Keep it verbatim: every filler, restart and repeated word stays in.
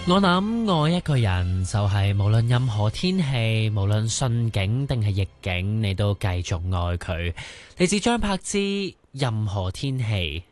我諗愛一個人就係無論任何天氣，無論順境定係逆境，你都繼續愛佢。嚟自張柏芝，任何天氣。